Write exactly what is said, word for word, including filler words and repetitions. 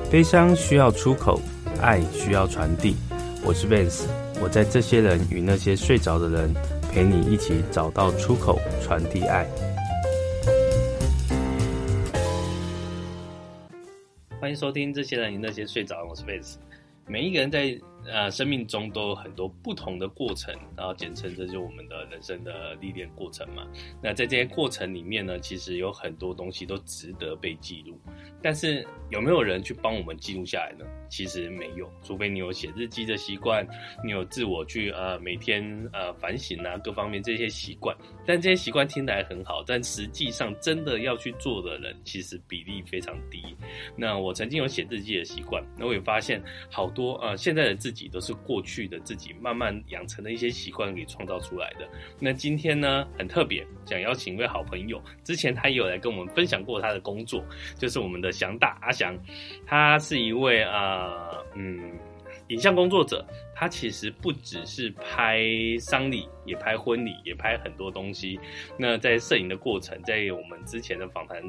悲伤需要出口，爱需要传递。我是 Vance， 我在这些人与那些睡着的人，陪你一起找到出口，传递爱。欢迎收听这些人与那些睡着的人，我是 Vance。每一个人在呃生命中都有很多不同的过程，然后简称这就是我们的人生的历练过程嘛。那在这些过程里面呢，其实有很多东西都值得被记录，但是有没有人去帮我们记录下来呢？其实没有，除非你有写日记的习惯，你有自我去呃每天呃反省啊各方面这些习惯。但这些习惯听起来很好，但实际上真的要去做的人，其实比例非常低。那我曾经有写日记的习惯，那我也发现好多呃现在的自己都是过去的自己慢慢养成的一些习惯给创造出来的。那今天呢很特别，想邀请一位好朋友，之前他也有来跟我们分享过他的工作，就是我们的翔大阿翔，他是一位呃嗯影像工作者，他其实不只是拍丧礼，也拍婚礼，也拍很多东西。那在摄影的过程，在我们之前的访谈